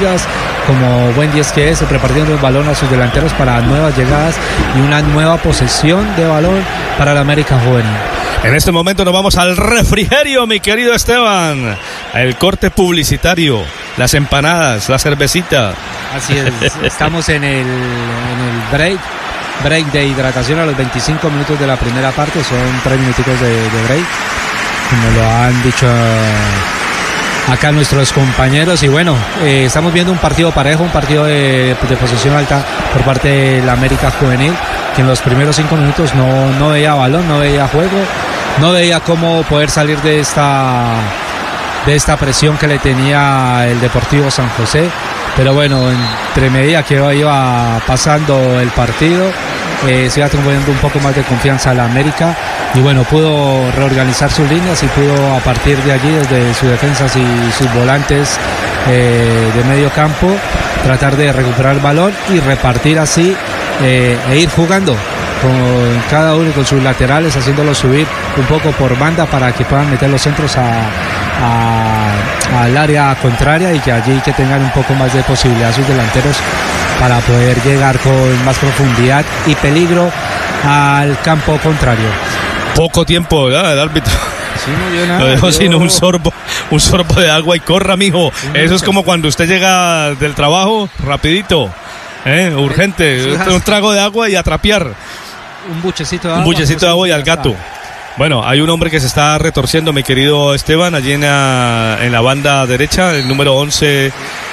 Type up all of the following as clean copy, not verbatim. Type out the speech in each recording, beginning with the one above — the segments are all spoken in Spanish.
salidas, como buen 10 que es, repartiendo el balón a sus delanteros para nuevas llegadas y una nueva posesión de balón para la América Juvenil. En este momento nos vamos al refrigerio, mi querido Esteban. El corte publicitario, las empanadas, la cervecita. Así es, estamos en el break de hidratación a los 25 minutos de la primera parte. Son 3 minuticos de break, como lo han dicho acá nuestros compañeros. Y bueno, estamos viendo un partido parejo, un partido de posesión alta por parte de la América Juvenil, que en los primeros 5 minutos no veía balón, no veía juego, no veía cómo poder salir de esta presión que le tenía el Deportivo San José. Pero bueno, entre medida que iba pasando el partido, se iba atribuyendo un poco más de confianza a la América, y bueno, pudo reorganizar sus líneas y pudo a partir de allí, desde sus defensas y sus volantes de medio campo, tratar de recuperar el balón y repartir así e ir jugando con cada uno y con sus laterales, haciéndolos subir un poco por banda para que puedan meter los centros al área contraria, y que allí que tengan un poco más de posibilidad sus delanteros para poder llegar con más profundidad y peligro al campo contrario. Poco tiempo, ¿verdad? El árbitro. Sí, no dio nada. Lo dejó sin un sorbo de agua y corra, mijo. Eso es como cuando usted llega del trabajo rapidito, urgente, un trago de agua y a trapear. Un buchecito de agua. Un buchecito de agua y al gato. Bueno, hay un hombre que se está retorciendo, mi querido Esteban, allí en la banda derecha, el número 11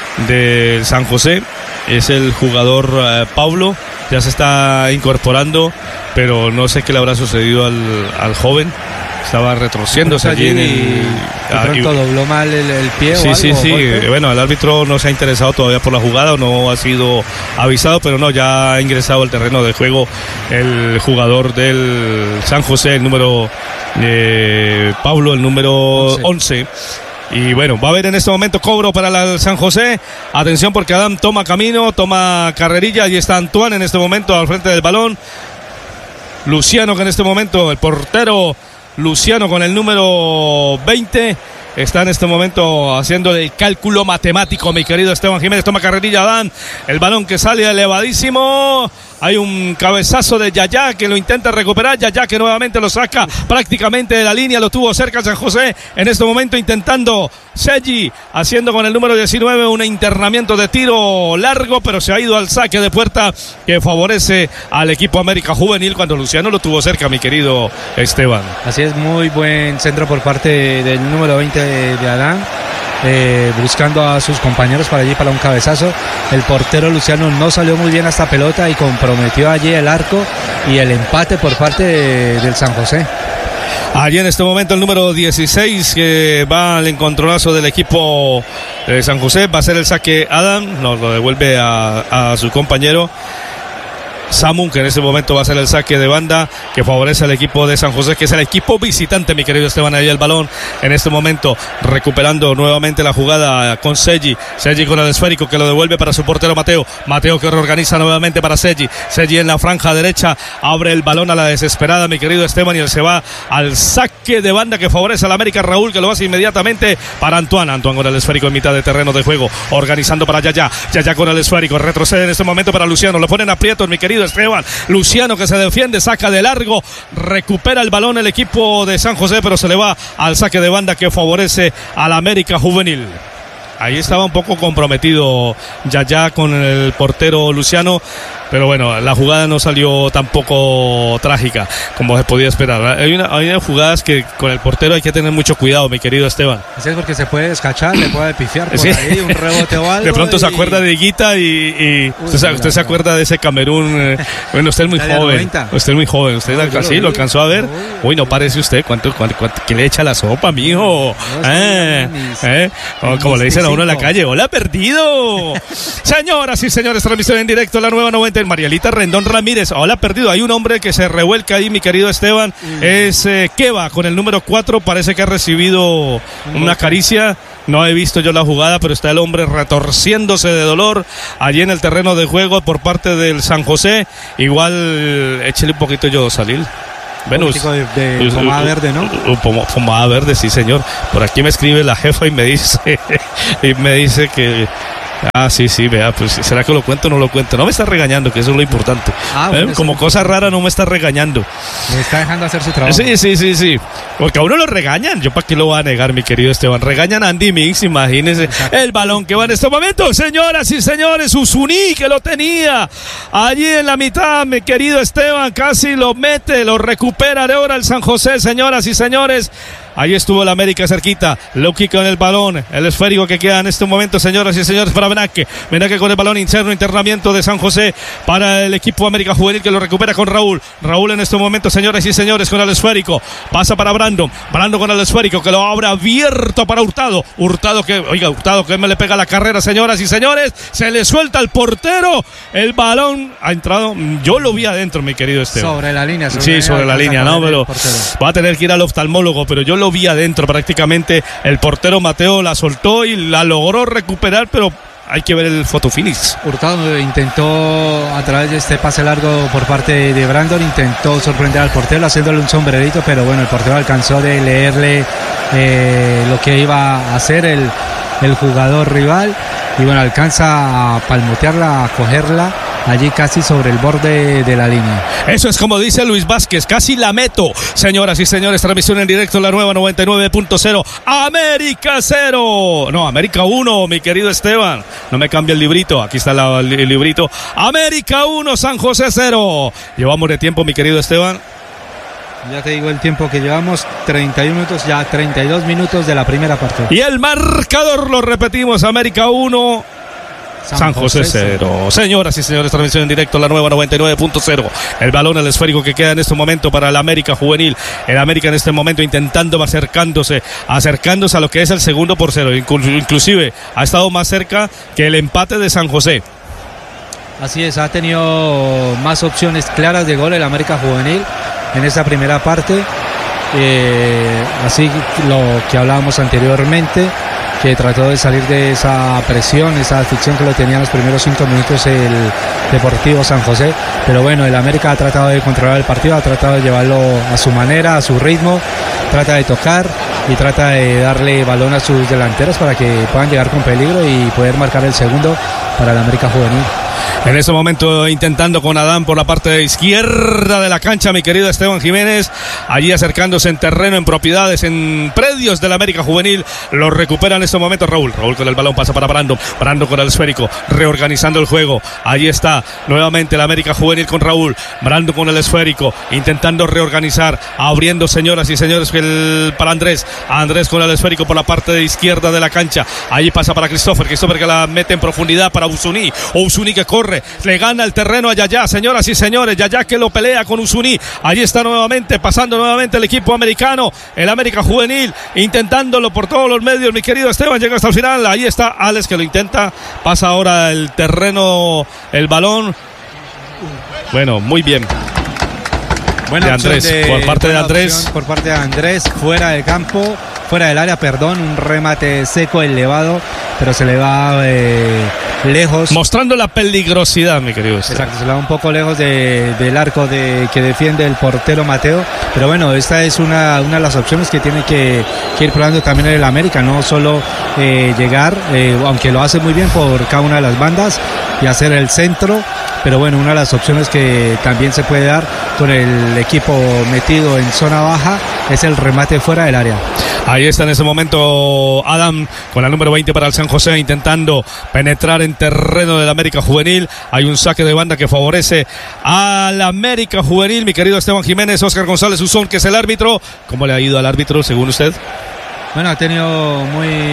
del San José. Es el jugador Pablo, ya se está incorporando, pero no sé qué le habrá sucedido al joven. Estaba retorciéndose allí de pronto dobló mal el pie. Sí, o algo, sí. Bueno, el árbitro no se ha interesado todavía por la jugada, no ha sido avisado, pero no, ya ha ingresado al terreno de juego el jugador del San José, el número Pablo, el número 11. Y bueno, va a haber en este momento cobro para el San José. Atención, porque Adam toma camino, toma carrerilla. Ahí está Antoine en este momento al frente del balón. Luciano, que en este momento, el portero Luciano con el número 20, está en este momento haciendo el cálculo matemático, mi querido Esteban Jiménez. Toma carrerilla Adán, el balón que sale elevadísimo. Hay un cabezazo de Yaya que lo intenta recuperar. Yaya que nuevamente lo saca prácticamente de la línea. Lo tuvo cerca San José. En este momento intentando Seggi, haciendo con el número 19 un internamiento de tiro largo, pero se ha ido al saque de puerta que favorece al equipo América Juvenil cuando Luciano lo tuvo cerca, mi querido Esteban. Así es, muy buen centro por parte del número 20 de Adán. Buscando a sus compañeros para allí para un cabezazo. El portero Luciano no salió muy bien a esta pelota y comprometió allí el arco y el empate por parte del San José. Allí en este momento el número 16 que va al encontronazo del equipo de San José. Va a ser el saque Adam, nos lo devuelve a su compañero Samu, que en este momento va a ser el saque de banda que favorece al equipo de San José, que es el equipo visitante, mi querido Esteban. Ahí el balón en este momento recuperando nuevamente la jugada con Seggi con el esférico que lo devuelve para su portero Mateo que reorganiza nuevamente para Seggi en la franja derecha, abre el balón a la desesperada, mi querido Esteban, y él se va al saque de banda que favorece al América. Raúl, que lo hace inmediatamente para Antoine con el esférico en mitad de terreno de juego, organizando para Yaya con el esférico, retrocede en este momento para Luciano, lo ponen aprietos, mi querido Esteban. Luciano que se defiende, saca de largo, recupera el balón el equipo de San José, pero se le va al saque de banda que favorece al América Juvenil. Ahí estaba un poco comprometido Yaya con el portero Luciano, pero bueno, la jugada no salió tampoco trágica como se podía esperar. Hay unas jugadas que con el portero hay que tener mucho cuidado, mi querido Esteban. Así es, porque se puede descachar, le puede pifiar por ahí, un rebote o algo. De pronto se acuerda de Higuita y usted se acuerda de ese Camerún. Bueno, usted es muy joven. Usted es muy joven. Usted así lo alcanzó a ver. Uy, no parece usted. ¿Cuánto que le echa la sopa, mijo? Como le dicen a uno en la calle. ¡Hola, perdido! Señoras y señores, transmisión en directo, la nueva 90. Marielita Rendón Ramírez. Hola, perdido. Hay un hombre que se revuelca ahí, mi querido Esteban. Es Keva con el número 4. Parece que ha recibido una caricia. No he visto yo la jugada, pero está el hombre retorciéndose de dolor allí en el terreno de juego por parte del San José. Igual, échele un poquito yo, Salil. Venus, de pomada verde, ¿no? Pomada verde, sí, señor. Por aquí me escribe la jefa y me dice que Ah, sí, vea, pues ¿será que lo cuento o no lo cuento? No me está regañando, que eso es lo importante. Bueno, como cosa rara no me está regañando. Me está dejando hacer su trabajo. Sí. Porque a uno lo regañan. Yo para qué lo voy a negar, mi querido Esteban. Regañan a Andy Mix, imagínense. Exacto. El balón que va en este momento, señoras y señores, Usuní que lo tenía allí en la mitad, mi querido Esteban, casi lo mete, lo recupera de ahora el San José, señoras y señores. Ahí estuvo el América cerquita. Loki con el balón. El esférico que queda en este momento, señoras y señores, para Menaque. Menaque con el balón interno. Internamiento de San José para el equipo América Juvenil que lo recupera con Raúl. Raúl en este momento, señores y señores, con el esférico. Pasa para Brandon. Brandon con el esférico que lo abre abierto para Hurtado. Hurtado que me le pega la carrera, señoras y señores. Se le suelta al portero. El balón ha entrado. Yo lo vi adentro, mi querido Esteban. Sobre la línea. Sobre la línea, ¿no? Pero va a tener que ir al oftalmólogo, pero yo lo vi adentro prácticamente. El portero Mateo la soltó y la logró recuperar, pero hay que ver el fotofinish. Hurtado intentó a través de este pase largo por parte de Brandon, intentó sorprender al portero haciéndole un sombrerito, pero bueno, el portero alcanzó de leerle lo que iba a hacer el jugador rival y bueno, alcanza a palmotearla, a cogerla allí casi sobre el borde de la línea. Eso es como dice Luis Vázquez, casi la meto. Señoras y señores, transmisión en directo en la nueva 99.0. América 0. No, América 1, mi querido Esteban. No me cambia el librito, aquí está el librito. América 1, San José 0. Llevamos de tiempo, mi querido Esteban. Ya te digo el tiempo que llevamos, 31 minutos, ya 32 minutos de la primera parte. Y el marcador lo repetimos, América 1, San José 0. Señoras y señores, transmisión en directo la nueva 99.0. El balón, el esférico que queda en este momento para el América Juvenil. El América en este momento intentando acercándose a lo que es el 2-0. Inclusive ha estado más cerca que el empate de San José. Así es, ha tenido más opciones claras de gol el América Juvenil en esa primera parte. Así lo que hablábamos anteriormente, que trató de salir de esa presión, esa afición que lo tenía en los primeros 5 minutos el Deportivo San José, pero bueno, el América ha tratado de controlar el partido, ha tratado de llevarlo a su manera, a su ritmo, trata de tocar y trata de darle balón a sus delanteros para que puedan llegar con peligro y poder marcar el segundo para el América Juvenil. En este momento intentando con Adán por la parte izquierda de la cancha, mi querido Esteban Jiménez, allí acercándose en terreno, en propiedades, en predios del América Juvenil. Lo recupera en este momento Raúl con el balón, pasa para Brandon con el esférico, reorganizando el juego. Allí está nuevamente el América Juvenil con Raúl, Brandon con el esférico, intentando reorganizar, abriendo, señoras y señores, para Andrés con el esférico por la parte izquierda de la cancha. Allí pasa para Christopher que la mete en profundidad para Usuní que corre, le gana el terreno a Yaya, señoras y señores, Yaya que lo pelea con Usuní. Allí está pasando nuevamente el equipo americano, el América Juvenil, intentándolo por todos los medios, mi querido Esteban, llega hasta el final. Ahí está Alex que lo intenta, pasa ahora el terreno, el balón. Bueno, muy bien. Buena de Andrés, por parte de Andrés. Por parte de Andrés, fuera de campo, fuera del área, un remate seco, elevado, pero se le va lejos. Mostrando la peligrosidad, mi querido Esteban. Exacto, se le va un poco lejos del arco que defiende el portero Mateo, pero bueno, esta es una de las opciones que tiene que ir probando también el América, no solo llegar, aunque lo hace muy bien por cada una de las bandas y hacer el centro, pero bueno, una de las opciones que también se puede dar con el equipo metido en zona baja es el remate fuera del área. Ahí está en ese momento Adam con la número 20 para el San José, intentando penetrar en terreno del América Juvenil. Hay un saque de banda que favorece al América Juvenil, mi querido Esteban Jiménez. Oscar González Usón, que es el árbitro. ¿Cómo le ha ido al árbitro según usted? Bueno, ha tenido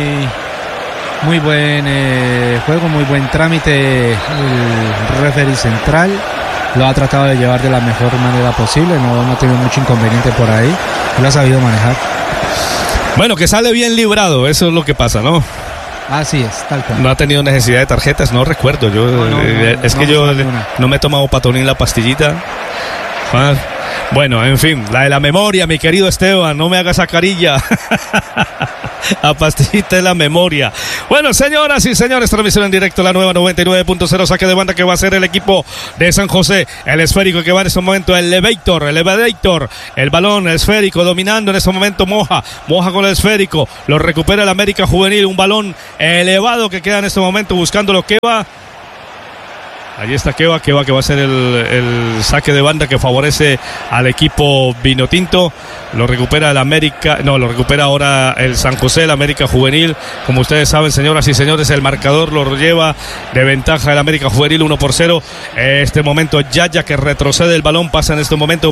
muy buen juego, muy buen trámite el referee central. Lo ha tratado de llevar de la mejor manera posible, no ha tenido mucho inconveniente por ahí, lo ha sabido manejar. Bueno, que sale bien librado, eso es lo que pasa, ¿no? Así es, tal cual. No ha tenido necesidad de tarjetas, no recuerdo. Yo no me he tomado Patonín la pastillita. Bueno, en fin, la de la memoria, mi querido Esteban, no me hagas esa carilla. A pastillita de la memoria. Bueno, señoras y señores, transmisión en directo, la nueva 99.0, saque de banda que va a ser el equipo de San José. El esférico que va en este momento, el Elevator, el balón esférico dominando en este momento Moja con el esférico, lo recupera el América Juvenil, un balón elevado que queda en este momento buscando lo que va. Allí está Keva que va a ser el saque de banda que favorece al equipo vinotinto. Lo recupera el América, lo recupera ahora el San José, el América Juvenil. Como ustedes saben, señoras y señores, el marcador lo lleva de ventaja el América Juvenil 1-0. Este momento Yaya que retrocede el balón, pasa en este momento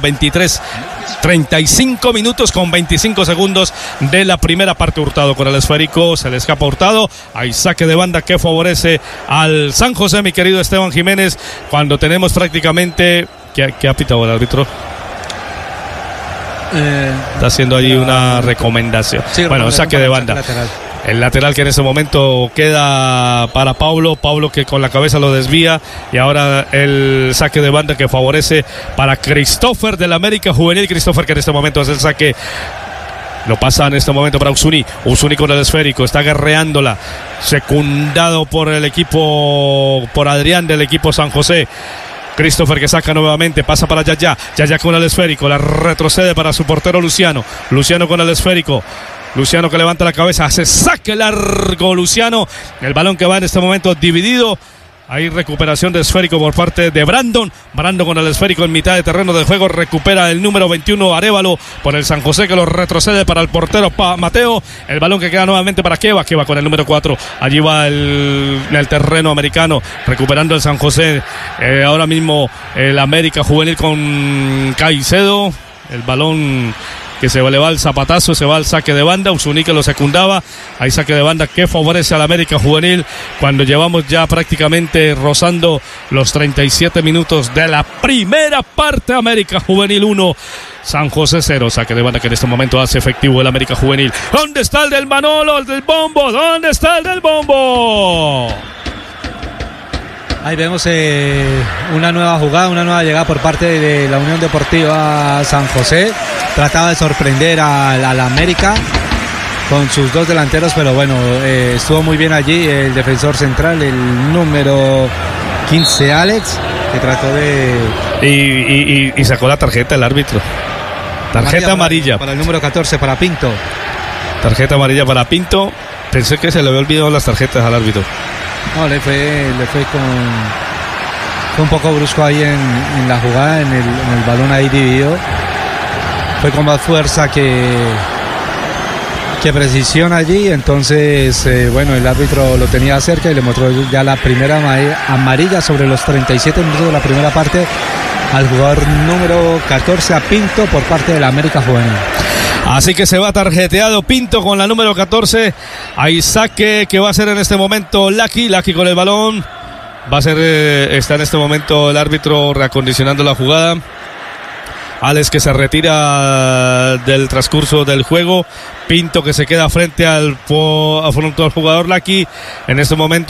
35 minutos con 25 segundos de la primera parte. Hurtado con el esférico, se le escapa Hurtado. Hay saque de banda que favorece al San José, mi querido Esteban Jiménez. Cuando tenemos prácticamente... ¿Qué ha pitado el árbitro? Está haciendo ahí una recomendación. Sí, bueno, saque de banda. El lateral que en ese momento queda para Pablo que con la cabeza lo desvía, y ahora el saque de banda que favorece para Christopher del América Juvenil. Christopher que en este momento hace el saque. Lo pasa en este momento para Usuni con el esférico, está guerreándola, secundado por el equipo, por Adrián del equipo San José. Christopher que saca nuevamente, pasa para Yaya con el esférico, la retrocede para su portero Luciano con el esférico. Luciano que levanta la cabeza, hace saque largo Luciano, el balón que va en este momento dividido. Hay recuperación de esférico por parte de Brandon con el esférico en mitad de terreno de juego, recupera el número 21 Arévalo por el San José que lo retrocede para el portero Mateo, el balón que queda nuevamente para Keva con el número 4, allí va el terreno americano, recuperando el San José, ahora mismo el América Juvenil con Caicedo, el balón que se le va al zapatazo, se va al saque de banda. Usuni que lo secundaba. Hay saque de banda que favorece al América Juvenil cuando llevamos ya prácticamente rozando los 37 minutos de la primera parte. América Juvenil 1, San José 0. Saque de banda que en este momento hace efectivo el América Juvenil. ¿Dónde está el del Manolo, el del bombo? ¿Dónde está el del bombo? Ahí vemos una nueva jugada, una nueva llegada por parte de la Unión Deportiva San José. Trataba de sorprender al América con sus dos delanteros, pero bueno, estuvo muy bien allí el defensor central, el número 15 Alex, que trató de... Y sacó la tarjeta el árbitro. Tarjeta amarilla. Para el número 14, para Pinto. Tarjeta amarilla para Pinto. Pensé que se le había olvidado las tarjetas al árbitro. No, le fue un poco brusco ahí en la jugada, en el balón ahí dividido. Fue con más fuerza que precisión allí. Entonces, bueno, el árbitro lo tenía cerca y le mostró ya la primera amarilla sobre los 37 minutos de la primera parte al jugador número 14, a Pinto, por parte de la América Juvenil. Así que se va tarjeteado Pinto con la número 14. Hay saque que va a ser en este momento Lucky con el balón. Va a ser, está en este momento el árbitro reacondicionando la jugada. Alex que se retira del transcurso del juego. Pinto que se queda frente al jugador Lucky. En este momento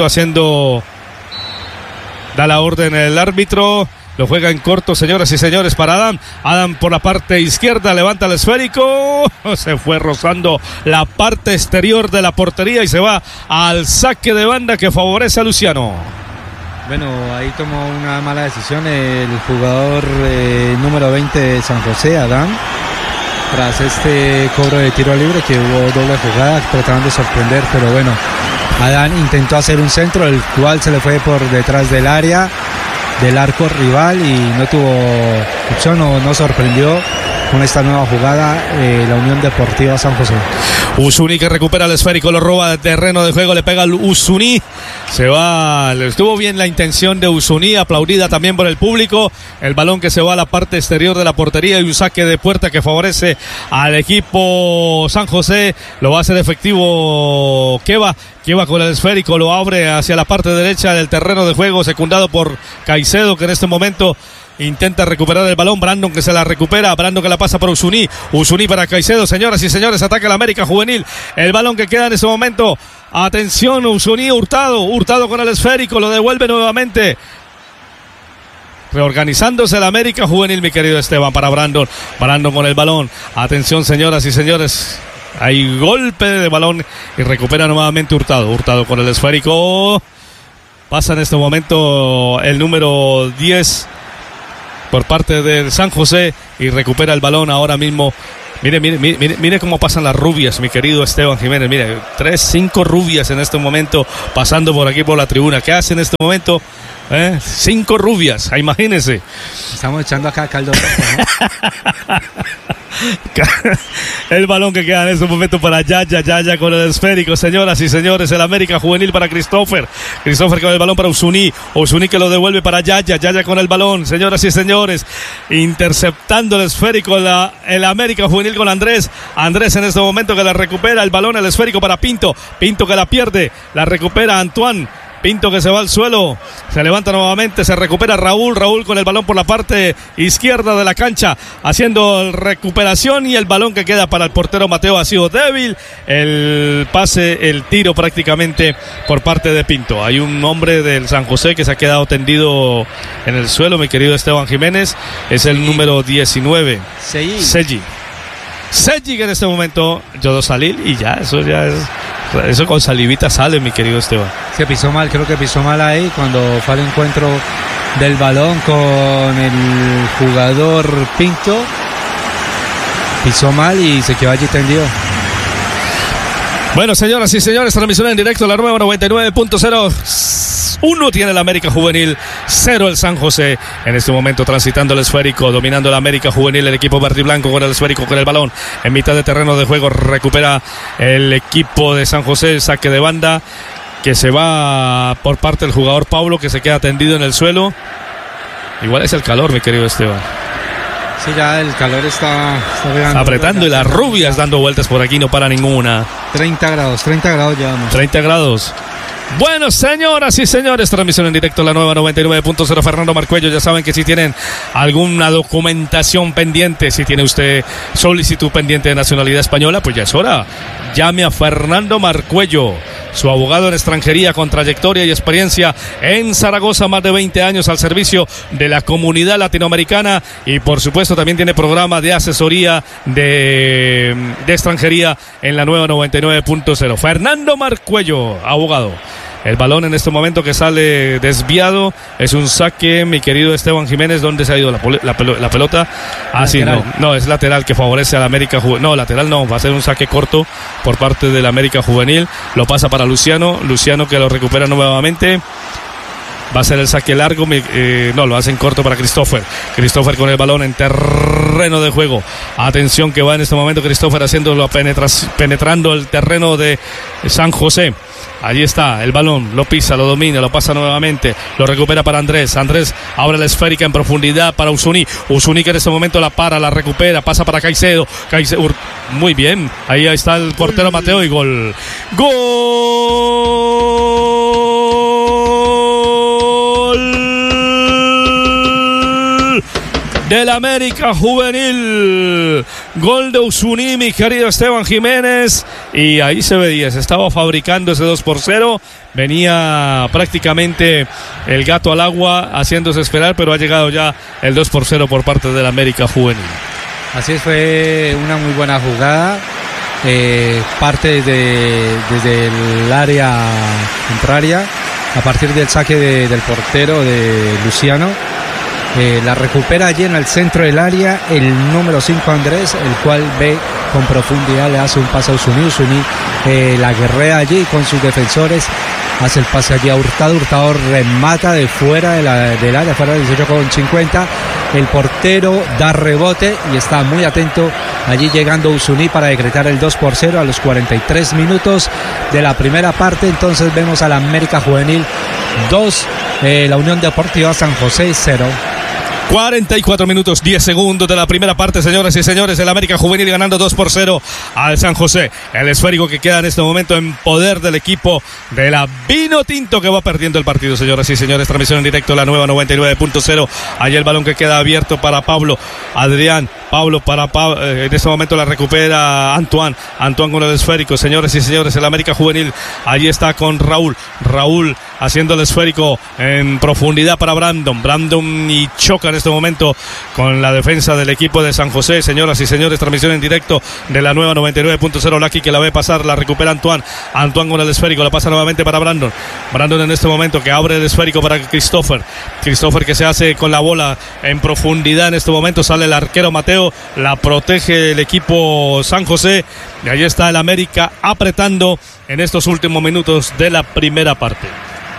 da la orden el árbitro. Lo juega en corto, señoras y señores, para Adam. Adam por la parte izquierda, levanta el esférico. Se fue rozando la parte exterior de la portería y se va al saque de banda que favorece a Luciano. Bueno, ahí tomó una mala decisión el jugador número 20 de San José, Adam. Tras este cobro de tiro libre, que hubo doble jugada, tratando de sorprender, pero bueno, Adam intentó hacer un centro, el cual se le fue por detrás del área del arco rival y no tuvo opción, no sorprendió con esta nueva jugada la Unión Deportiva San José. Usuni que recupera el esférico, lo roba de terreno de juego, le pega al Usuni, se va, estuvo bien la intención de Usuni, aplaudida también por el público, el balón que se va a la parte exterior de la portería y un saque de puerta que favorece al equipo San José. Lo va a hacer efectivo Keva con el esférico, lo abre hacia la parte derecha del terreno de juego, secundado por Caicedo, que en este momento intenta recuperar el balón. Brandon que se la recupera, Brandon que la pasa por Usuni para Caicedo. Señoras y señores, ataca el América Juvenil, el balón que queda en este momento, atención, Usuni, Hurtado con el esférico, lo devuelve nuevamente reorganizándose el América Juvenil, mi querido Esteban, para Brandon. Brandon con el balón. Atención, señoras y señores. Hay golpe de balón y recupera nuevamente Hurtado. Hurtado con el esférico. Pasa en este momento el número 10 por parte del San José y recupera el balón ahora mismo. Mire cómo pasan las rubias, mi querido Esteban Jiménez. Mire, 5 rubias en este momento pasando por aquí por la tribuna. ¿Qué hace en este momento? 5 rubias, imagínense. Estamos echando acá caldo rojo, ¿no? El balón que queda en este momento para Yaya con el esférico, señoras y señores. El América Juvenil para Christopher con el balón para Usuní que lo devuelve para Yaya con el balón, señoras y señores, interceptando el esférico el América Juvenil con Andrés en este momento, que la recupera el balón, el esférico para Pinto que la pierde, la recupera Antoine. Pinto que se va al suelo, se levanta nuevamente, se recupera Raúl con el balón por la parte izquierda de la cancha, haciendo recuperación, y el balón que queda para el portero Mateo ha sido débil. El pase, el tiro prácticamente por parte de Pinto. Hay un hombre del San José que se ha quedado tendido en el suelo, mi querido Esteban Jiménez, es el número 19, Selli, que en este momento Yodo Salil, y eso con salivita sale, mi querido Esteban. Se pisó mal, creo que pisó mal ahí cuando fue al encuentro del balón con el jugador Pinto. Pisó mal y se quedó allí tendido. Bueno, señoras y señores, transmisión en directo, la nueva 99.0. 1 tiene el América Juvenil, 0 el San José. En este momento transitando el esférico, dominando el América Juvenil, el equipo verde y blanco con el esférico, con el balón en mitad de terreno de juego. Recupera el equipo de San José el saque de banda, que se va por parte del jugador Pablo, que se queda tendido en el suelo. Igual es el calor, mi querido Esteban. Sí, ya el calor está apretando, y las rubias dando vueltas por aquí, no para ninguna. 30 grados llevamos. 30 grados. Bueno, señoras y señores, transmisión en directo, la nueva 99.0. Fernando Marcuello, ya saben que si tienen alguna documentación pendiente, si tiene usted solicitud pendiente de nacionalidad española, pues ya es hora. Llame a Fernando Marcuello, su abogado en extranjería con trayectoria y experiencia en Zaragoza, más de 20 años al servicio de la comunidad latinoamericana, y por supuesto también tiene programa de asesoría de extranjería en la nueva 99.0. Fernando Marcuello, abogado. El balón en este momento que sale desviado, es un saque, mi querido Esteban Jiménez. ¿Dónde se ha ido la pelota? Sí, no, es lateral, que favorece al América Juvenil. No, lateral no, va a ser un saque corto por parte del América Juvenil. Lo pasa para Luciano que lo recupera nuevamente. Va a ser el saque largo, lo hacen corto para Christopher con el balón en terreno de juego. Atención que va en este momento Christopher haciéndolo, penetrando el terreno de San José. Allí está el balón, lo pisa, lo domina, lo pasa nuevamente, lo recupera para Andrés abre la esférica en profundidad para Usuní que en este momento la para, la recupera, pasa para Caicedo, muy bien, ahí está el portero Mateo, y gol del América Juvenil, gol de Usuní, mi querido Esteban Jiménez, y ahí se veía, se estaba fabricando ese 2-0, venía prácticamente el gato al agua haciéndose esperar, pero ha llegado ya el 2-0 por parte del América Juvenil. Así es, fue una muy buena jugada, parte desde el área contraria, a partir del saque del portero de Luciano. La recupera allí en el centro del área el número 5 Andrés, el cual ve con profundidad, le hace un pase a Usuní, la guerrea allí con sus defensores, hace el pase allí a Hurtado remata de fuera del área, fuera del 18,50, el portero da rebote y está muy atento allí llegando Usuní para decretar el 2-0 a los 43 minutos de la primera parte. Entonces vemos a la América Juvenil 2, la Unión Deportiva San José 0. 44 minutos 10 segundos de la primera parte, señoras y señores. El América Juvenil ganando 2-0 al San José. El esférico que queda en este momento en poder del equipo de la Vino Tinto, que va perdiendo el partido, señoras y señores. Transmisión en directo, la nueva 99.0. Allí el balón que queda abierto para Pablo. Adrián Pablo para Pablo. En este momento la recupera Antoine con el esférico, señores y señores, el América Juvenil. Allí está con Raúl haciendo el esférico en profundidad para Brandon y choca en este momento con la defensa del equipo de San José. Señoras y señores, transmisión en directo de la nueva 99.0. Lucky que la ve pasar, la recupera Antoine con el esférico, la pasa nuevamente para Brandon en este momento que abre el esférico para Christopher que se hace con la bola en profundidad. En este momento sale el arquero Mateo, la protege el equipo San José y ahí está el América apretando en estos últimos minutos de la primera parte.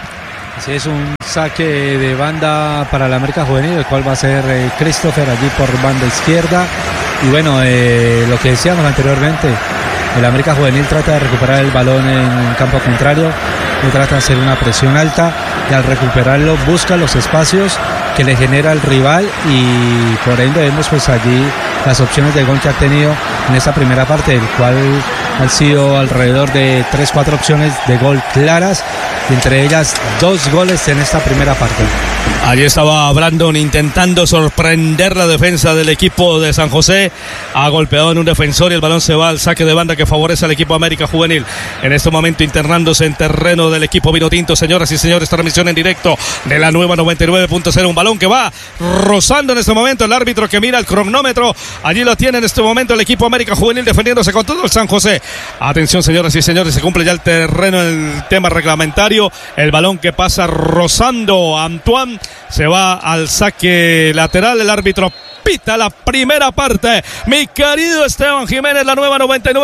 Así es, un saque de banda para el América Juvenil, el cual va a ser Christopher allí por banda izquierda. Y bueno, lo que decíamos anteriormente, el América Juvenil trata de recuperar el balón en campo contrario, no trata de hacer una presión alta y al recuperarlo busca los espacios que le genera el rival y por ende vemos pues allí las opciones de gol que ha tenido en esta primera parte, el cual han sido alrededor de 3-4 opciones de gol claras, y entre ellas 2 goles en esta primera parte. Allí estaba Brandon intentando sorprender la defensa del equipo de San José, ha golpeado en un defensor y el balón se va al saque de banda que favorece al equipo América Juvenil. En este momento internándose en terreno del equipo vinotinto, señoras y señores, transmisión en directo de la nueva 99.0, un balón que va rozando en este momento, el árbitro que mira el cronómetro, allí lo tiene en este momento el equipo América Juvenil defendiéndose con todo el San José. Atención, señoras y señores, se cumple ya el terreno en el tema reglamentario, el balón que pasa rozando a Antoine, se va al saque lateral, el árbitro pita la primera parte. Mi querido Esteban Jiménez, la nueva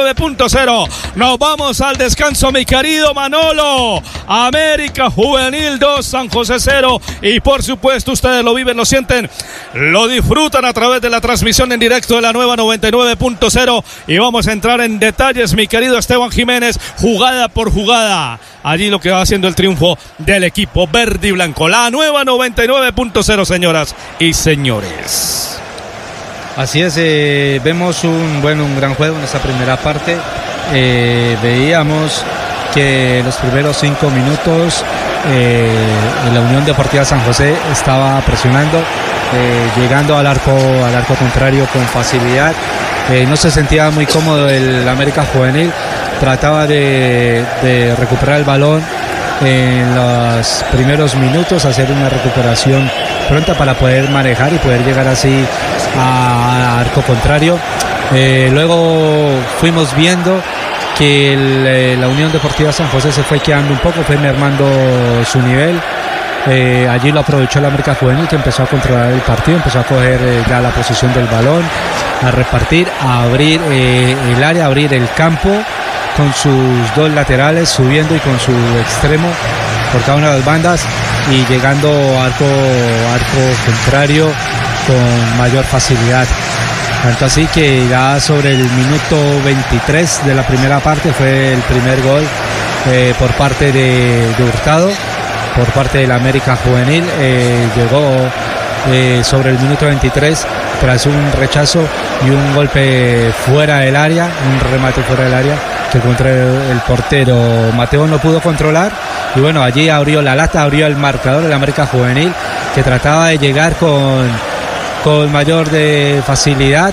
99.0. Nos vamos al descanso, mi querido Manolo. América Juvenil 2, San José 0. Y por supuesto, ustedes lo viven, lo sienten, lo disfrutan a través de la transmisión en directo de la nueva 99.0. Y vamos a entrar en detalles, mi querido Esteban Jiménez, jugada por jugada. Allí lo que va haciendo el triunfo del equipo verde y blanco. La nueva 99.0, señoras y señores. Así es, vemos un gran juego en esta primera parte. Veíamos que los primeros 5 minutos la Unión Deportiva San José estaba presionando, llegando al arco contrario con facilidad. No se sentía muy cómodo el América Juvenil, trataba de recuperar el balón en los primeros minutos, hacer una recuperación pronta para poder manejar y poder llegar así a arco contrario. Luego fuimos viendo que la Unión Deportiva San José se fue quedando un poco, fue mermando su nivel. Allí lo aprovechó el América Juvenil, que empezó a controlar el partido, empezó a coger ya la posición del balón, a repartir, a abrir el área, a abrir el campo con sus 2 laterales subiendo y con su extremo por cada una de las bandas y llegando a arco contrario con mayor facilidad. Tanto así que ya sobre el minuto 23 de la primera parte fue el primer gol por parte de Hurtado, por parte del América Juvenil. Llegó sobre el minuto 23 tras un rechazo y un golpe fuera del área, un remate fuera del área que contra el portero Mateo no pudo controlar, y bueno, allí abrió la lata, abrió el marcador del América Juvenil, que trataba de llegar con mayor de facilidad,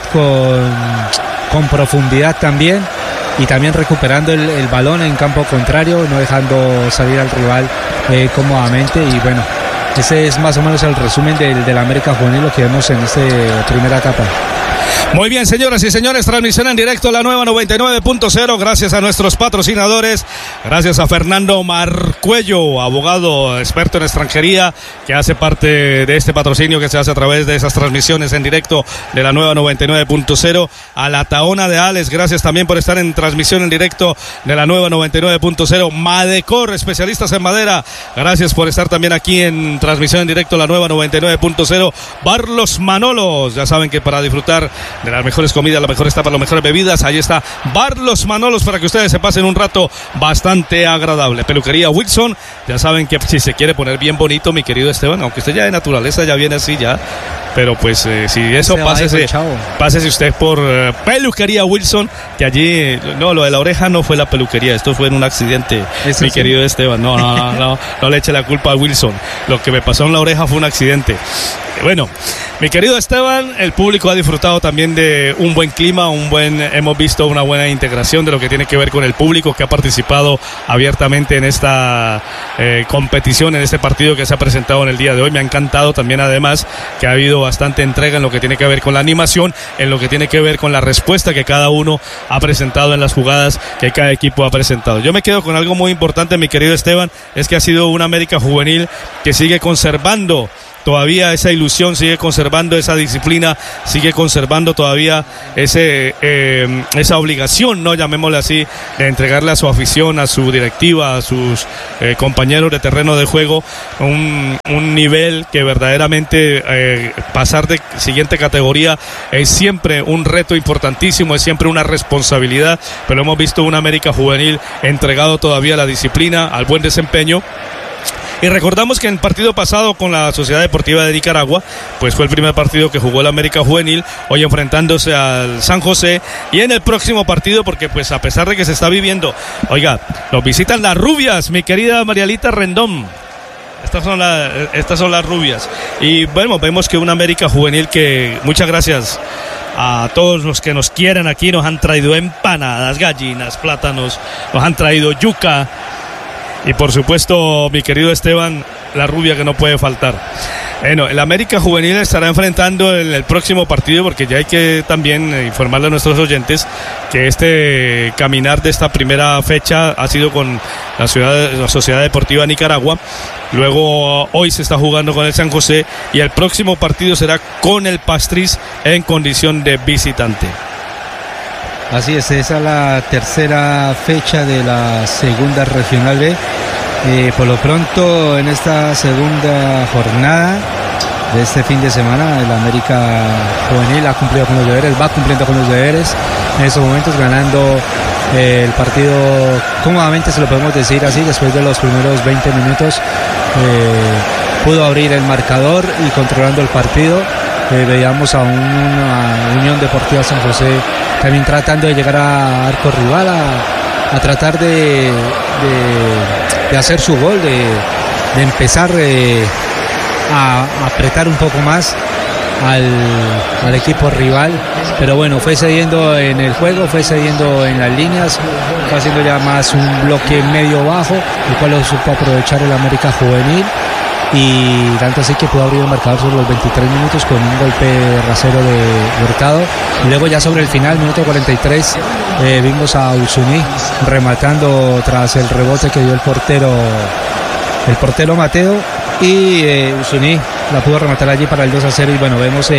con profundidad también, y también recuperando el balón en campo contrario, no dejando salir al rival cómodamente. Y bueno, ese es más o menos el resumen del América Juvenil, lo que vemos en esta primera etapa. Muy bien, señoras y señores, transmisión en directo la nueva 99.0, gracias a nuestros patrocinadores, gracias a Fernando Marcuello, abogado experto en extranjería, que hace parte de este patrocinio que se hace a través de esas transmisiones en directo de la nueva 99.0, a la Taona de Alex, gracias también por estar en transmisión en directo de la nueva 99.0, Madecor, especialistas en madera, gracias por estar también aquí en transmisión en directo la nueva 99.0, Bar Los Manolos, ya saben que para disfrutar de las mejores comidas, las mejores tapas, las mejores bebidas, ahí está Bar Los Manolos para que ustedes se pasen un rato bastante agradable. Peluquería Wilson, ya saben que si se quiere poner bien bonito, mi querido Esteban, aunque usted ya de naturaleza ya viene así ya pero pues si eso pásese usted por Peluquería Wilson, que allí, no, lo de la oreja no fue la peluquería, esto fue en un accidente, mi querido Esteban, no le eche la culpa a Wilson, lo que me pasó en la oreja fue un accidente. Bueno, mi querido Esteban, el público ha disfrutado también de un buen clima, hemos visto una buena integración de lo que tiene que ver con el público que ha participado abiertamente en esta competición, en este partido que se ha presentado en el día de hoy. Me ha encantado también, además, que ha habido bastante entrega en lo que tiene que ver con la animación, en lo que tiene que ver con la respuesta que cada uno ha presentado en las jugadas que cada equipo ha presentado. Yo me quedo con algo muy importante, mi querido Esteban, es que ha sido una América juvenil que sigue conservando todavía esa ilusión, sigue conservando esa disciplina, sigue conservando todavía esa obligación, no llamémosle así, de entregarle a su afición, a su directiva, a sus compañeros de terreno de juego un nivel que verdaderamente pasar de siguiente categoría es siempre un reto importantísimo, es siempre una responsabilidad, pero hemos visto una América juvenil entregado todavía a la disciplina, al buen desempeño. Y recordamos que en el partido pasado con la Sociedad Deportiva de Nicaragua, pues fue el primer partido que jugó la América Juvenil, hoy enfrentándose al San José, y en el próximo partido, porque pues a pesar de que se está viviendo, oiga, nos visitan las rubias, mi querida Marialita Rendón. Estas son las rubias. Y bueno, vemos que una América Juvenil que, muchas gracias a todos los que nos quieren aquí, nos han traído empanadas, gallinas, plátanos, nos han traído yuca. Y por supuesto, mi querido Esteban, la rubia que no puede faltar. Bueno, el América Juvenil estará enfrentando en el próximo partido, porque ya hay que también informarle a nuestros oyentes que este caminar de esta primera fecha ha sido con la Sociedad Deportiva Nicaragua. Luego hoy se está jugando con el San José y el próximo partido será con el Pastriz en condición de visitante. Así es, esa es la tercera fecha de la segunda regional B. Por lo pronto, en esta segunda jornada de este fin de semana, el América Juvenil ha cumplido con los deberes, va cumpliendo con los deberes. En estos momentos ganando el partido cómodamente, se lo podemos decir así, después de los primeros 20 minutos. Pudo abrir el marcador y controlando el partido. Veíamos a una Unión Deportiva San José también tratando de llegar a arco rival, a tratar de hacer su gol, de empezar a apretar un poco más al equipo rival, pero bueno, fue cediendo en el juego, fue cediendo en las líneas, fue haciendo ya más un bloque medio bajo, el cual lo supo aprovechar el América Juvenil. Y tanto así que pudo abrir el marcador sobre los 23 minutos con un golpe rasero de Hurtado. Y luego ya sobre el final, minuto 43, vimos a Usuní rematando tras el rebote que dio el portero Mateo. Y Usuní la pudo rematar allí para el 2-0. Y bueno, vemos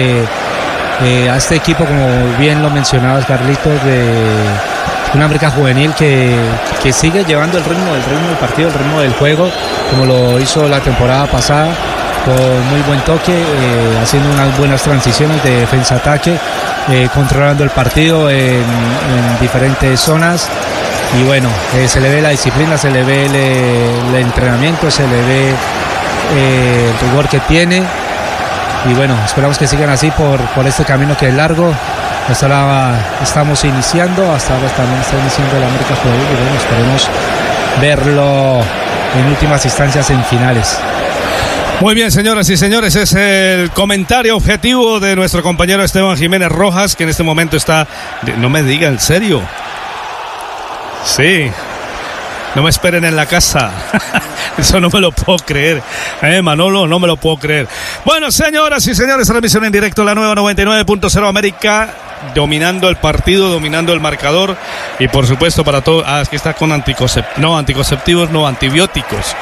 a este equipo, como bien lo mencionabas, Carlitos, de una América Juvenil que sigue llevando el ritmo del partido, el ritmo del juego, como lo hizo la temporada pasada, con muy buen toque, haciendo unas buenas transiciones de defensa-ataque, controlando el partido en diferentes zonas. Y bueno, se le ve la disciplina, se le ve el entrenamiento, se le ve el rigor que tiene. Y bueno, esperamos que sigan así por este camino que es largo. Hasta ahora estamos iniciando, hasta ahora también está iniciando el América Juvenil y bueno, esperemos verlo en últimas instancias en finales. Muy bien, señoras y señores, es el comentario objetivo de nuestro compañero Esteban Jiménez Rojas, que en este momento está... No me diga, ¿en serio? Sí. No me esperen en la casa. Eso no me lo puedo creer. Manolo, no me lo puedo creer. Bueno, señoras y señores, transmisión en directo, la nueva 99.0 América, dominando el partido, dominando el marcador. Y por supuesto para todo... es que está con anticonceptivos, no, antibióticos.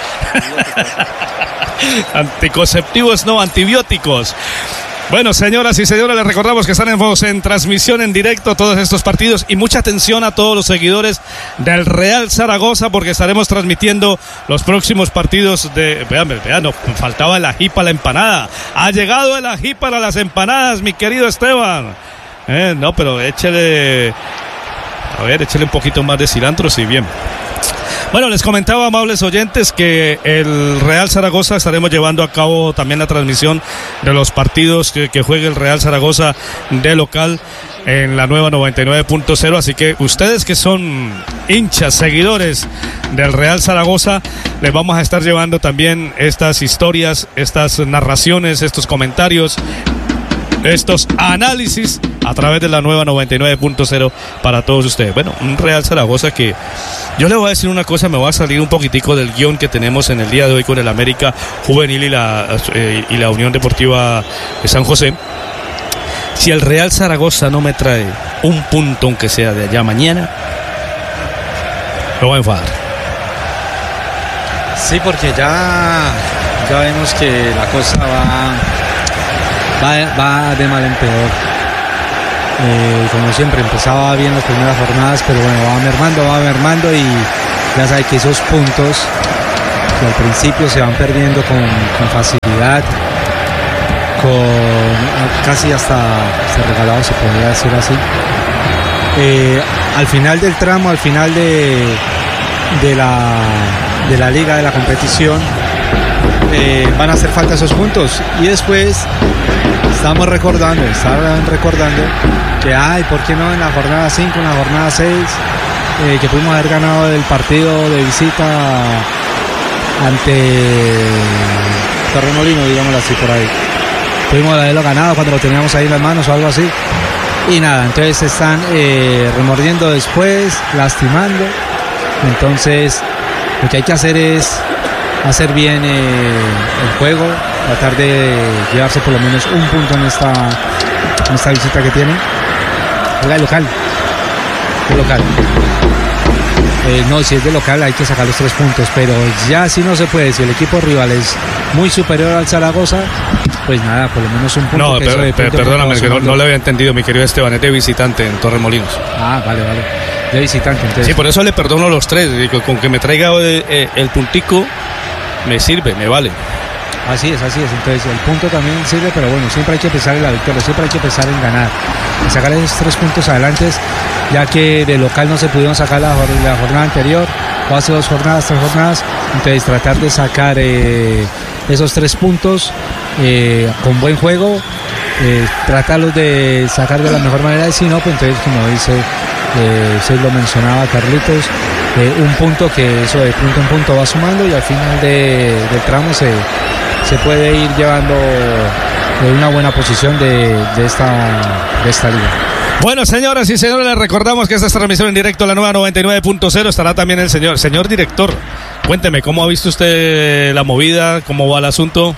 Anticonceptivos, no, antibióticos. Bueno, señoras y señores, les recordamos que estaremos en transmisión en directo todos estos partidos y mucha atención a todos los seguidores del Real Zaragoza, porque estaremos transmitiendo los próximos partidos de... Vean, no, faltaba el ají para la empanada. Ha llegado el ají para las empanadas, mi querido Esteban. No, pero échele un poquito más de cilantro, sí, bien. Bueno, les comentaba, amables oyentes, que el Real Zaragoza estaremos llevando a cabo también la transmisión de los partidos que juegue el Real Zaragoza de local en la nueva 99.0, así que ustedes que son hinchas, seguidores del Real Zaragoza, les vamos a estar llevando también estas historias, estas narraciones, estos comentarios, estos análisis a través de la nueva 99.0 para todos ustedes. Bueno, un Real Zaragoza que yo le voy a decir una cosa, me voy a salir un poquitico del guión que tenemos en el día de hoy con el América Juvenil y la Unión Deportiva de San José. Si el Real Zaragoza no me trae un punto, aunque sea de allá mañana, lo voy a enfadar. Sí, porque ya vemos que la cosa va de mal en peor. Como siempre, empezaba bien las primeras jornadas, pero bueno, va mermando y ya sabe que esos puntos que al principio se van perdiendo con facilidad, casi hasta regalado, se podría decir así. Al final del tramo, al final de la liga, de la competición, van a hacer falta esos puntos, y después estaban recordando que ¿por qué no en la jornada 5, en la jornada 6, que pudimos haber ganado el partido de visita ante Torremolinos, digámoslo así, por ahí? Pudimos haberlo ganado cuando lo teníamos ahí en las manos o algo así, y nada, entonces se están remordiendo después, lastimando. Entonces lo que hay que hacer es hacer bien el juego, tratar de llevarse por lo menos un punto en esta visita que tiene. Juega de local. No, si es de local hay que sacar los 3 puntos, pero ya si no se puede, si el equipo rival es muy superior al Zaragoza, pues nada, por lo menos un punto. No, perdóname, que no lo había entendido, mi querido Esteban, es de visitante en Torremolinos. Ah, vale, de visitante, entonces. Sí, por eso le perdono los 3, con que me traiga el puntico me sirve, me vale. Así es, entonces el punto también sirve, pero bueno, siempre hay que pensar en la victoria, siempre hay que pensar en ganar, en sacar esos 3 puntos adelante, ya que de local no se pudieron sacar la jornada anterior, o hace 3 jornadas, entonces tratar de sacar esos 3 puntos con buen juego, tratarlos de sacar de la mejor manera, y si no, pues entonces, como dice, se lo mencionaba Carlitos, un punto que eso de punto en punto va sumando, y al final del tramo se puede ir llevando una buena posición de esta liga. Bueno, señoras y señores, les recordamos que esta es transmisión en directo a la nueva 99.0. Estará también el señor director. Cuénteme, ¿cómo ha visto usted la movida? ¿Cómo va el asunto?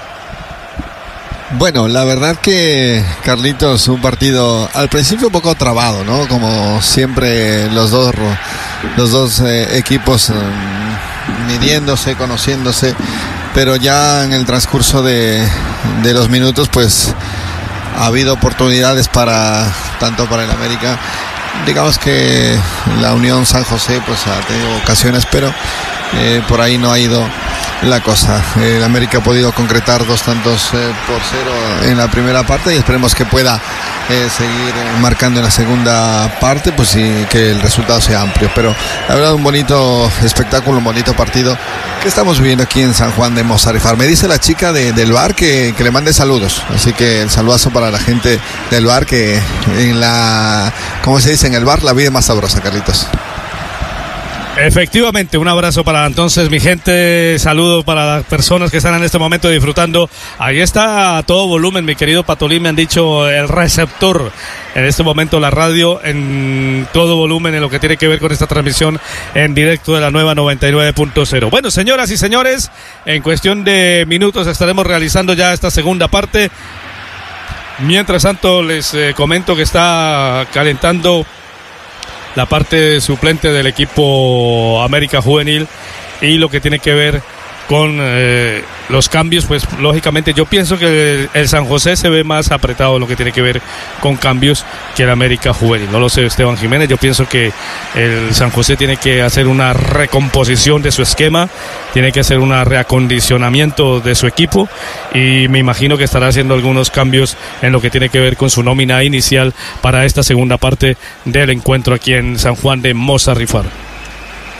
Bueno, la verdad que, Carlitos, un partido al principio un poco trabado, ¿no? Como siempre los dos equipos midiéndose, conociéndose, pero ya en el transcurso de los minutos, pues ha habido oportunidades tanto para el América. Digamos que la Unión San José pues ha tenido ocasiones, pero por ahí no ha ido la cosa. El América ha podido concretar 2 tantos por 0 en la primera parte, y esperemos que pueda seguir marcando en la segunda parte, pues y que el resultado sea amplio. Pero la verdad, un bonito espectáculo, un bonito partido que estamos viviendo aquí en San Juan de Mozarrifar. Me dice la chica del bar que le mande saludos, así que el saludazo para la gente del bar, que ¿cómo se dice? En el bar la vida es más sabrosa, Carlitos. Efectivamente, un abrazo para entonces mi gente, saludos para las personas que están en este momento disfrutando. Ahí está a todo volumen, mi querido Patolín, me han dicho el receptor en este momento, la radio en todo volumen en lo que tiene que ver con esta transmisión en directo de la nueva 99.0. Bueno, señoras y señores, en cuestión de minutos estaremos realizando ya esta segunda parte. Mientras tanto, les comento que está calentando la parte suplente del equipo América Juvenil, y lo que tiene que ver con los cambios, pues lógicamente yo pienso que el San José se ve más apretado en lo que tiene que ver con cambios que el América Juvenil. No lo sé, Esteban Jiménez, yo pienso que el San José tiene que hacer una recomposición de su esquema, tiene que hacer un reacondicionamiento de su equipo, y me imagino que estará haciendo algunos cambios en lo que tiene que ver con su nómina inicial para esta segunda parte del encuentro aquí en San Juan de Mozarrifar.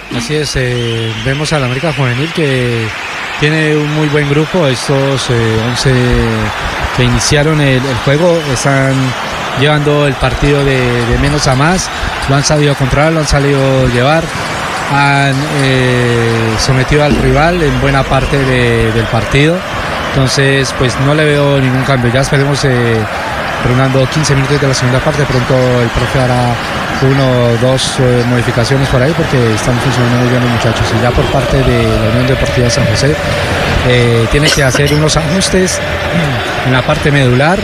Así es, vemos a la América Juvenil que tiene un muy buen grupo. Estos 11 que iniciaron el juego están llevando el partido de menos a más, lo han sabido controlar, lo han sabido llevar, han sometido al rival en buena parte del partido. Entonces pues no le veo ningún cambio. Ya esperemos rondando 15 minutos de la segunda parte, pronto el profe hará 1 o 2 modificaciones por ahí, porque están funcionando muy bien los muchachos. Y ya por parte de la Unión Deportiva San José tiene que hacer unos ajustes en la parte medular,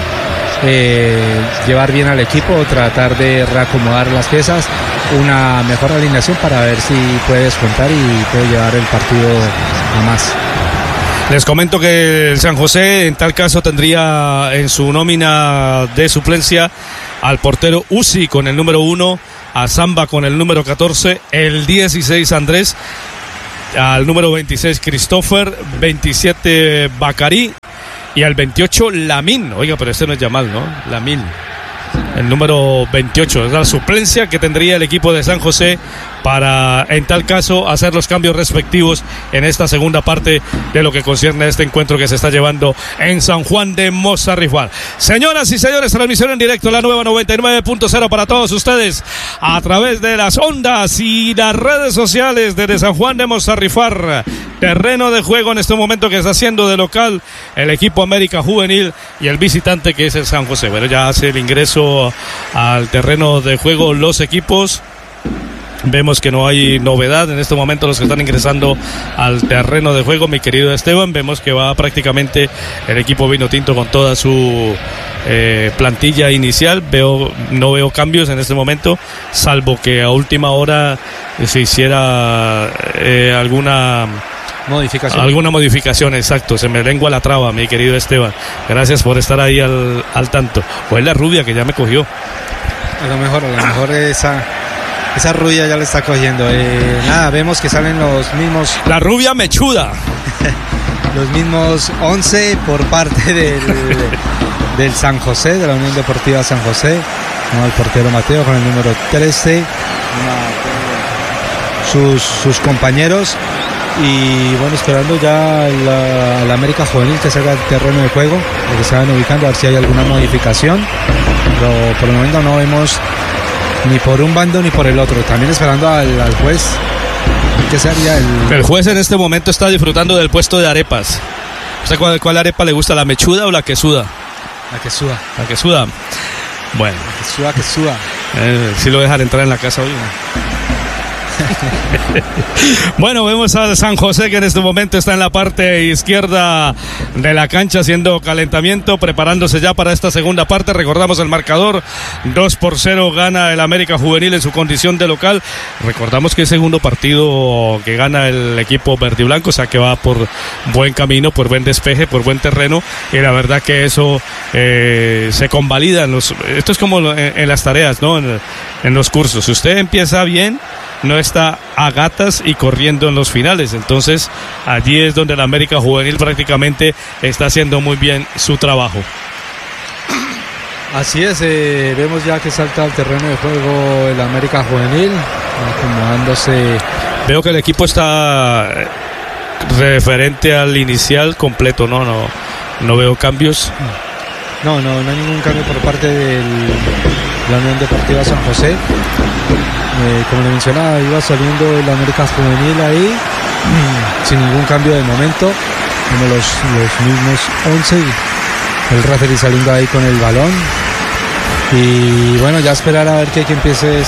llevar bien al equipo, tratar de reacomodar las piezas, una mejor alineación para ver si puede descontar y puede llevar el partido a más. Les comento que el San José en tal caso tendría en su nómina de suplencia al portero Uzi con el número 1, a Zamba con el número 14, el 16 Andrés, al número 26 Christopher, 27 Bacari y al 28 Lamín. Oiga, pero este no es Yamal, ¿no? Lamín. El número 28 es la suplencia que tendría el equipo de San José para, en tal caso, hacer los cambios respectivos en esta segunda parte de lo que concierne a este encuentro que se está llevando en San Juan de Mozarrifar. Señoras y señores, transmisión en directo, la nueva 99.0 para todos ustedes a través de las ondas y las redes sociales desde San Juan de Mozarrifar. Terreno de juego en este momento que está haciendo de local el equipo América Juvenil y el visitante que es el San José. Bueno, ya hace el ingreso al terreno de juego los equipos. Vemos que no hay novedad en este momento los que están ingresando al terreno de juego, mi querido Esteban. Vemos que va prácticamente el equipo Vinotinto con toda su plantilla inicial. No veo cambios en este momento, salvo que a última hora se hiciera alguna modificación, exacto. Se me lengua la traba, mi querido Esteban. Gracias por estar ahí al tanto. O es la rubia que ya me cogió. A lo mejor esa rubia ya le está cogiendo. Nada, vemos que salen los mismos. La rubia mechuda. Los mismos 11 por parte del San José, de la Unión Deportiva San José. El portero Mateo con el número 13. Sus compañeros. Y bueno, esperando ya la América Juvenil que salga al terreno de juego, que se van ubicando, a ver si hay alguna modificación. Pero por el momento no vemos ni por un bando ni por el otro. También esperando al juez. ¿Qué sería el juez en este momento está disfrutando del puesto de arepas? ¿Usted cuál arepa le gusta, la mechuda o la que suda? La que suda. La que suda. Bueno. La que suda. Si lo dejan entrar en la casa hoy, ¿no? Bueno, vemos al San José que en este momento está en la parte izquierda de la cancha haciendo calentamiento, preparándose ya para esta segunda parte. Recordamos el marcador, 2-0 gana el América Juvenil en su condición de local. Recordamos que es el segundo partido que gana el equipo verde y blanco, o sea que va por buen camino, por buen despeje, por buen terreno, y la verdad que eso se convalida esto es como en las tareas, ¿no? En los cursos. Si usted empieza bien, no está a gatas y corriendo en los finales. Entonces allí es donde la América Juvenil prácticamente está haciendo muy bien su trabajo. Así es, vemos ya que salta al terreno de juego el América Juvenil, acomodándose. Veo que el equipo está referente al inicial completo, no veo cambios. No hay ningún cambio por parte de la Unión Deportiva San José. Como le mencionaba, iba saliendo el América Juvenil ahí, sin ningún cambio de momento, como los mismos 11, el referee saliendo ahí con el balón. Y bueno, ya esperar a ver que empiece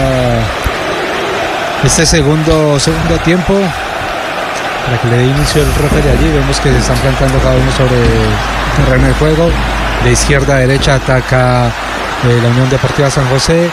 este segundo tiempo, para que le dé inicio el referee allí. Vemos que se están plantando cada uno sobre el terreno de juego. De izquierda a derecha ataca la Unión Deportiva San José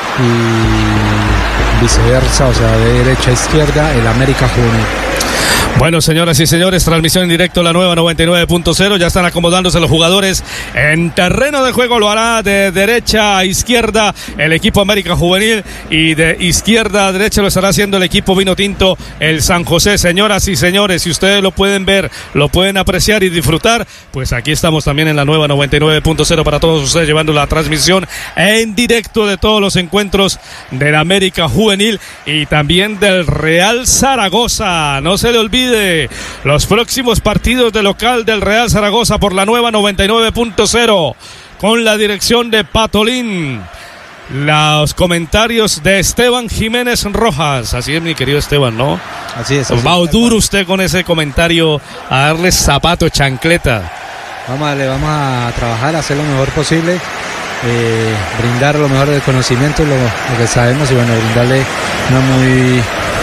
y viceversa, o sea, de derecha a izquierda el América Juvenil. Bueno, señoras y señores, transmisión en directo la nueva 99.0. Ya están acomodándose los jugadores en terreno de juego. Lo hará de derecha a izquierda el equipo América Juvenil y de izquierda a derecha lo estará haciendo el equipo Vinotinto, el San José. Señoras y señores, si ustedes lo pueden ver, lo pueden apreciar y disfrutar, pues aquí estamos también en la nueva 99.0 para todos ustedes, llevando la transmisión en directo de todos los encuentros del América Juvenil y también del Real Zaragoza. No se le olvide los próximos partidos de local del Real Zaragoza por la nueva 99.0 con la dirección de Patolín. Los comentarios de Esteban Jiménez Rojas. Así es, mi querido Esteban, ¿no? Así es. Va duro usted con ese comentario a darle zapato, chancleta. Vamos a trabajar, a hacer lo mejor posible, brindar lo mejor del conocimiento, lo que sabemos y bueno, brindarle una muy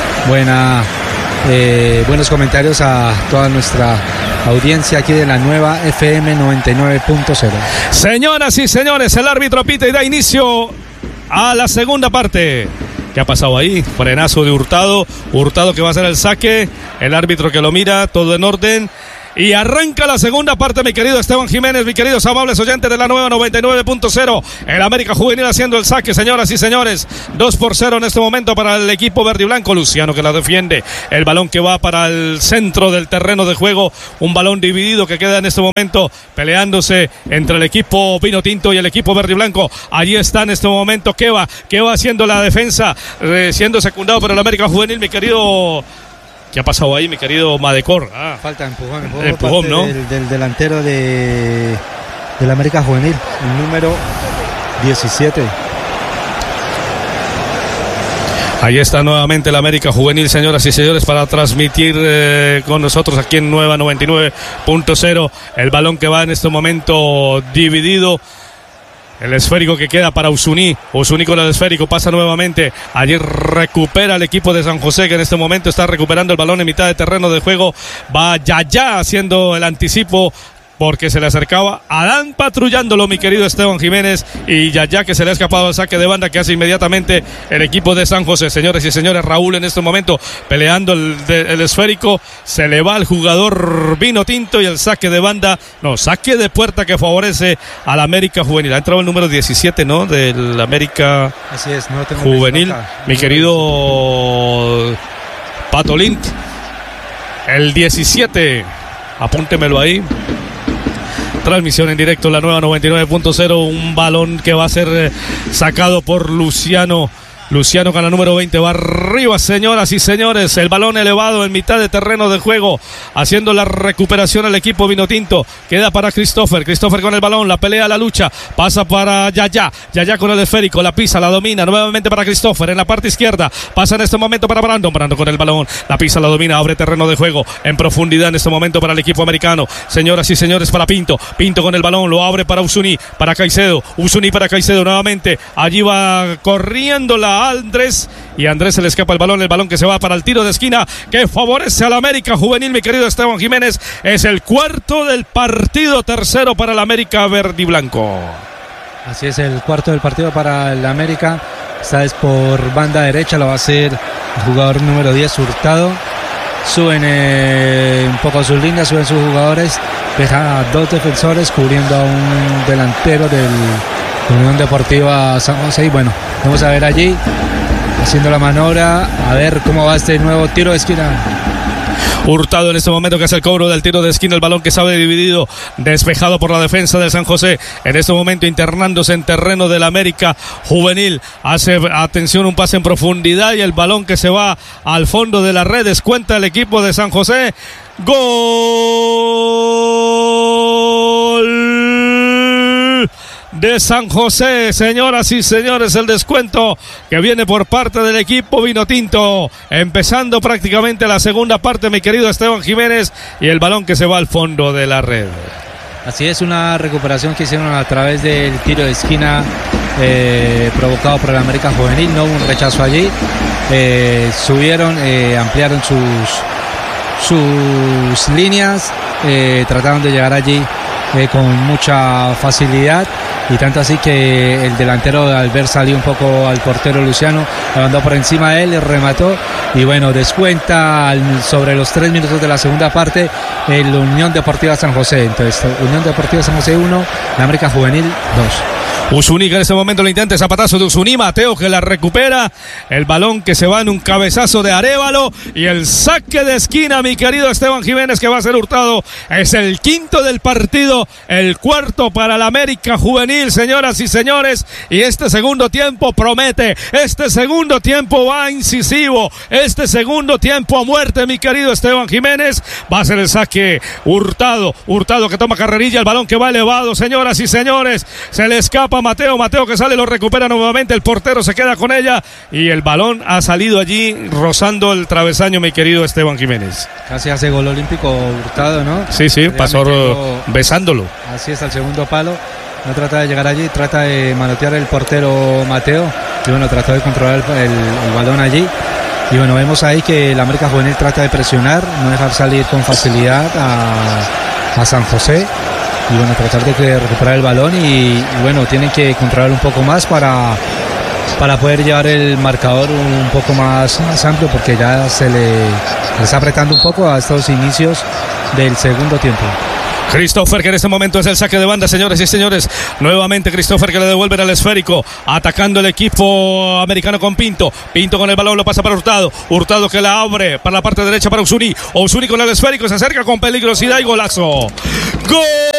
buenos comentarios a toda nuestra audiencia aquí de la nueva FM 99.0. Señoras y señores, el árbitro pita y da inicio a la segunda parte. ¿Qué ha pasado ahí? Frenazo de Hurtado que va a hacer el saque, el árbitro que lo mira, todo en orden. Y arranca la segunda parte, mi querido Esteban Jiménez, mis queridos amables oyentes de la nueva 99.0. El América Juvenil haciendo el saque, señoras y señores. 2-0 en este momento para el equipo verde y blanco. Luciano que la defiende. El balón que va para el centro del terreno de juego. Un balón dividido que queda en este momento peleándose entre el equipo Vinotinto y el equipo verde y blanco. Allí está en este momento Keva haciendo la defensa, siendo secundado por el América Juvenil, mi querido... ¿Qué ha pasado ahí, mi querido Madecor? Falta empujón, ¿no? Del delantero del América Juvenil, el número 17. Ahí está nuevamente el América Juvenil, señoras y señores, para transmitir con nosotros aquí en Nueva 99.0. El balón que va en este momento dividido. El esférico que queda para Usuní con el esférico, pasa nuevamente, allí recupera el equipo de San José, que en este momento está recuperando el balón en mitad de terreno de juego. Va Yaya haciendo el anticipo porque se le acercaba Adán patrullándolo, mi querido Esteban Jiménez, y Yaya que se le ha escapado el saque de banda que hace inmediatamente el equipo de San José. Señores y señores, Raúl en este momento peleando el esférico, se le va al jugador Vinotinto y el saque de banda, saque de puerta que favorece al América Juvenil. Ha entrado el número 17, ¿no? Del América. Así es, no tengo Juvenil, mi querido Patolín, el 17, apúntemelo ahí. Transmisión en directo, la nueva 99.0, un balón que va a ser sacado por Luciano con la número 20, va arriba, señoras y señores, el balón elevado en mitad de terreno de juego, haciendo la recuperación al equipo Vinotinto, queda para Christopher con el balón, la pelea, la lucha, pasa para Yaya con el esférico, la pisa, la domina, nuevamente para Christopher en la parte izquierda, pasa en este momento para Brandon con el balón, la pisa, la domina, abre terreno de juego, en profundidad en este momento para el equipo americano, señoras y señores, para Pinto con el balón, lo abre para Usuní para Caicedo, nuevamente, allí va corriendo la Andrés, y Andrés se le escapa el balón que se va para el tiro de esquina que favorece al América Juvenil, mi querido Esteban Jiménez. Es el cuarto del partido, tercero para el América verde y blanco. Así es, el cuarto del partido para el América. Esta vez por banda derecha lo va a hacer el jugador número 10, Hurtado. Suben un poco sus líneas, suben sus jugadores, deja a dos defensores cubriendo a un delantero del Unión Deportiva San José. Y bueno, vamos a ver allí haciendo la maniobra, a ver cómo va este nuevo tiro de esquina. Hurtado en este momento que hace el cobro del tiro de esquina, el balón que sale dividido, despejado por la defensa del San José, en este momento internándose en terreno del América Juvenil, hace, atención, un pase en profundidad y el balón que se va al fondo de la red, descuenta el equipo de San José. Gol de San José, señoras y señores, el descuento que viene por parte del equipo Vinotinto, empezando prácticamente la segunda parte, mi querido Esteban Jiménez, y el balón que se va al fondo de la red. Así es, una recuperación que hicieron a través del tiro de esquina provocado por el América Juvenil, no hubo un rechazo allí, subieron, ampliaron sus líneas, trataron de llegar allí con mucha facilidad y tanto así que el delantero, al ver salir un poco al portero Luciano, lo mandó por encima de él y remató, y bueno, descuenta sobre los 3 minutos de la segunda parte el Unión Deportiva San José. Entonces, Unión Deportiva San José 1, la América Juvenil 2. Usuni que en este momento lo intenta, zapatazo de Usuni, Mateo que la recupera, el balón que se va en un cabezazo de Arévalo y el saque de esquina, mi querido Esteban Jiménez, que va a ser hurtado. Es el quinto del partido, el cuarto para la América Juvenil, señoras y señores, y este segundo tiempo promete, este segundo tiempo va incisivo, este segundo tiempo a muerte, mi querido Esteban Jiménez. Va a ser el saque Hurtado que toma carrerilla, el balón que va elevado, señoras y señores, se le escapa Mateo que sale, lo recupera nuevamente, el portero se queda con ella y el balón ha salido allí rozando el travesaño, mi querido Esteban Jiménez. Casi hace gol olímpico Hurtado, ¿no? Sí, pasó besándolo. Así es, al segundo palo. No trata de llegar allí, trata de manotear el portero Mateo y bueno, trató de controlar el balón allí. Y bueno, vemos ahí que la América Juvenil trata de presionar, no dejar salir con facilidad a San José. Y bueno, tratar de recuperar el balón y bueno, tienen que controlar un poco más para poder llevar el marcador un poco más amplio, porque ya se le está apretando un poco a estos inicios del segundo tiempo. Christopher, que en este momento es el saque de banda, señores y señores. Nuevamente Christopher, que le devuelven al esférico, atacando el equipo americano con Pinto. Pinto con el balón lo pasa para Hurtado. Hurtado que la abre para la parte derecha para Usuni. Usuni con el esférico, se acerca con peligrosidad y golazo. ¡Gol!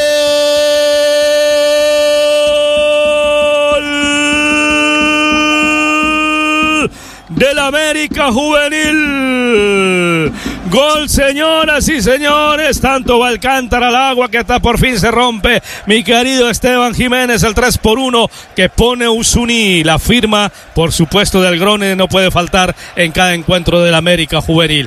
Del América Juvenil. Gol, señoras y señores. Tanto va Alcántara al agua que hasta por fin se rompe. Mi querido Esteban Jiménez, el 3-1 que pone Usuni. La firma, por supuesto, del Grone no puede faltar en cada encuentro del América Juvenil.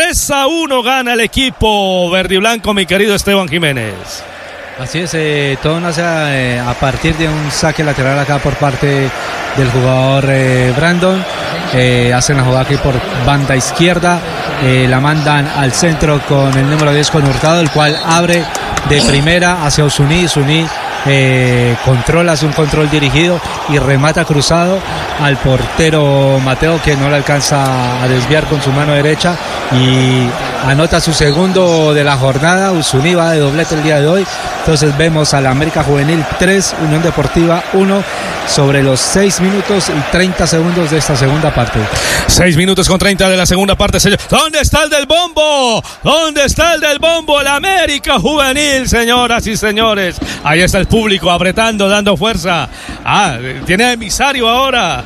3-1 gana el equipo verde y blanco, mi querido Esteban Jiménez. Así es, todo nace a partir de un saque lateral acá por parte del jugador Brandon. Hacen la jugada aquí por banda izquierda, la mandan al centro con el número 10 con Hurtado, el cual abre de primera hacia Usuni. Usuni controla, hace un control dirigido y remata cruzado al portero Mateo, que no le alcanza a desviar con su mano derecha y anota su segundo de la jornada. Usuni va de doblete el día de hoy. Entonces vemos a la América Juvenil 3, Unión Deportiva 1 sobre los 6 minutos y 30 segundos de esta segunda parte. 6 minutos con 30 de la segunda parte, señor. ¿Dónde está el del bombo? ¿Dónde está el del bombo? El América Juvenil, señoras y señores. Ahí está el público apretando, dando fuerza. Tiene emisario ahora.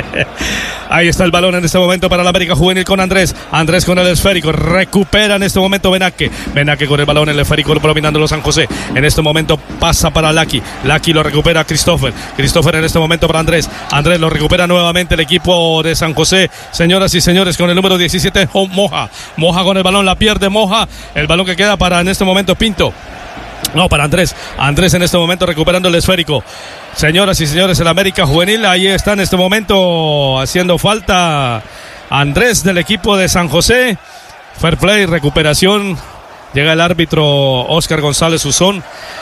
Ahí está el balón en este momento para la América Juvenil con Andrés. Andrés con el esférico. Recupera en este momento Benaque. Benaque con el balón en el esférico dominando los San José. En este momento pasa para Lucky. Lucky lo recupera Christopher. Christopher en este momento para Andrés. Andrés lo recupera nuevamente el equipo de San José. Señoras y señores, con el número 17 Moja. Moja con el balón, la pierde Moja. El balón que queda para en este momento Pinto. No, para Andrés. Andrés en este momento recuperando el esférico. Señoras y señores, el América Juvenil, ahí está en este momento haciendo falta Andrés del equipo de San José. Fair play, recuperación. Llega el árbitro Oscar González Uzón.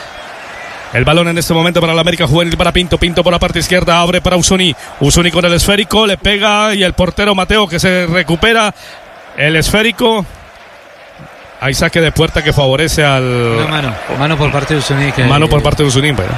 El balón en este momento para el América Juvenil, para Pinto. Pinto por la parte izquierda, abre para Usuni. Usuni con el esférico, le pega y el portero Mateo que se recupera el esférico. Hay saque de puerta que favorece al... Mano por parte de Usuni. Mano por parte de Usuni, pero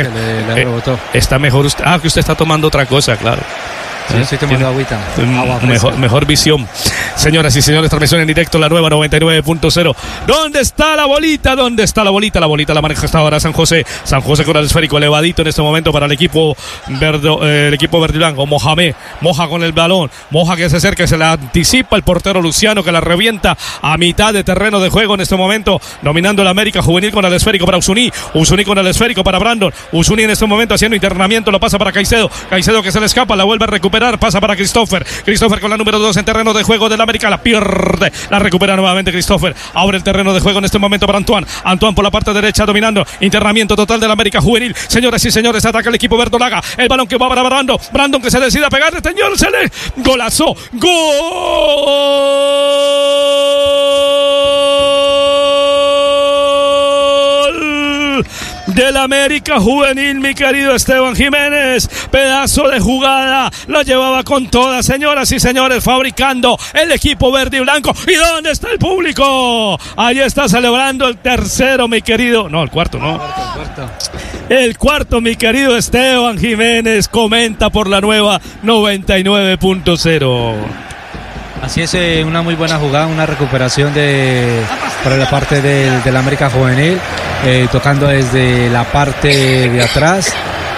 está mejor usted. Que usted está tomando otra cosa, claro. Sí, estoy tomando agüita. Mejor visión. Señoras y señores, transmisión en directo, la nueva 99.0. ¿Dónde está la bolita? ¿Dónde está la bolita? La bolita la maneja hasta ahora San José. San José con el esférico elevadito en este momento para el equipo verde y blanco. Mohamed. Moja con el balón. Moja que se acerca, se la anticipa el portero Luciano, que la revienta a mitad de terreno de juego en este momento, dominando el América Juvenil con el esférico para Usuni. Usuni con el esférico para Brandon. Usuni en este momento haciendo internamiento, lo pasa para Caicedo. Caicedo que se le escapa, la vuelve a recuperar. Pasa para Christopher. Christopher con la número 2 en terreno de juego del América. La pierde. La recupera nuevamente Christopher. Abre el terreno de juego en este momento para Antoine. Antoine por la parte derecha dominando. Internamiento total del América Juvenil. Señoras y señores, ataca el equipo verdolaga. El balón que va para Brandon. Brandon que se decide a pegar. Señor, se le... Golazo. Gol del América Juvenil, mi querido Esteban Jiménez. Pedazo de jugada, la llevaba con todas, señoras y señores, fabricando el equipo verde y blanco. ¿Y dónde está el público? Ahí está celebrando el tercero, mi querido. No, el cuarto, no. El cuarto, mi querido Esteban Jiménez, comenta por la nueva 99.0. Así es, una muy buena jugada, una recuperación para la parte del América Juvenil, tocando desde la parte de atrás.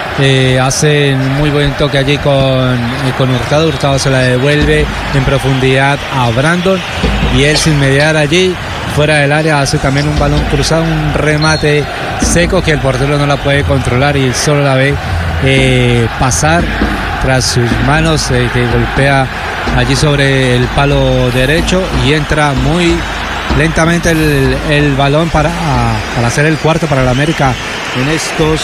Hacen muy buen toque allí con Hurtado. Hurtado se la devuelve en profundidad a Brandon y él sin mediar allí fuera del área hace también un balón cruzado, un remate seco que el portero no la puede controlar y solo la ve pasar tras sus manos, que golpea allí sobre el palo derecho y entra muy lentamente el balón para hacer el cuarto para el América en estos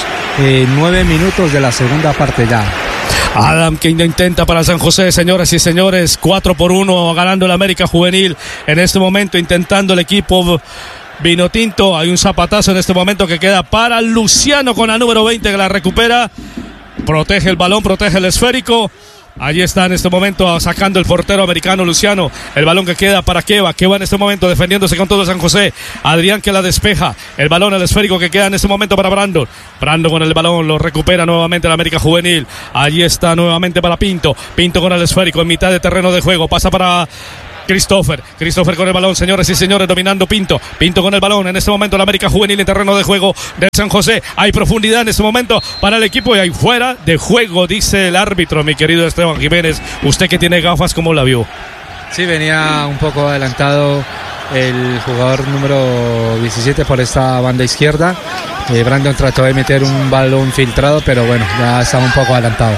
9 minutos de la segunda parte ya. Adam que intenta para San José, señoras y señores, 4-1 ganando el América Juvenil en este momento, intentando el equipo vinotinto. Hay un zapatazo en este momento que queda para Luciano con la número 20 que la recupera, protege el balón, protege el esférico. Allí está en este momento sacando el portero americano Luciano. El balón que queda para Keva. Keva en este momento defendiéndose con todo San José. Adrián que la despeja. El balón, el esférico que queda en este momento para Brandon. Brandon con el balón lo recupera nuevamente el América Juvenil. Allí está nuevamente para Pinto. Pinto con el esférico en mitad de terreno de juego. Pasa para Christopher con el balón, señores y señores, dominando Pinto con el balón, en este momento el América Juvenil en terreno de juego de San José, hay profundidad en este momento para el equipo y hay fuera de juego, dice el árbitro, mi querido Esteban Jiménez. Usted que tiene gafas, ¿cómo la vio? Sí, venía un poco adelantado el jugador número 17 por esta banda izquierda. Brandon trató de meter un balón filtrado, pero bueno, ya estaba un poco adelantado.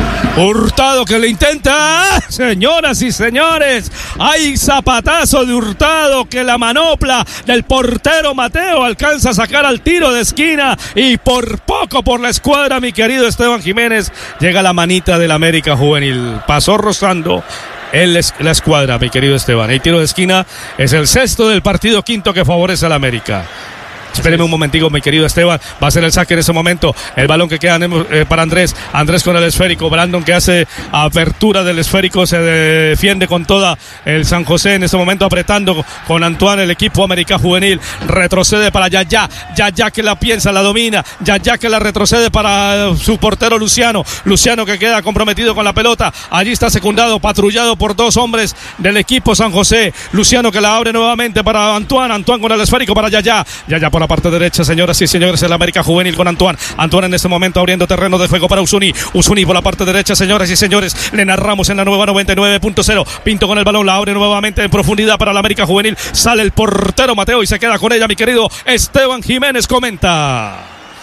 Hurtado que le intenta, señoras y señores, hay zapatazo de Hurtado que la manopla del portero Mateo alcanza a sacar al tiro de esquina y por poco por la escuadra, mi querido Esteban Jiménez, llega la manita del América Juvenil, pasó rozando la escuadra, mi querido Esteban. El tiro de esquina es el sexto del partido, quinto que favorece al América. Espéreme un momentico, mi querido Esteban. Va a ser el saque en ese momento. El balón que queda para Andrés. Andrés con el esférico. Brandon que hace apertura del esférico. Se defiende con toda el San José. En este momento apretando con Antoine el equipo América Juvenil. Retrocede para Yaya. Yaya que la piensa, la domina. Yaya que la retrocede para su portero Luciano. Luciano que queda comprometido con la pelota. Allí está secundado, patrullado por dos hombres del equipo San José. Luciano que la abre nuevamente para Antoine. Antoine con el esférico para Yaya. Yaya por la parte derecha, señoras y señores, el América Juvenil con Antoine. Antoine en este momento abriendo terreno de juego para Usuni. Usuni por la parte derecha, señoras y señores. Le narramos en la nueva 99.0. Pinto con el balón, la abre nuevamente en profundidad para el América Juvenil. Sale el portero Mateo y se queda con ella, mi querido Esteban Jiménez, comenta.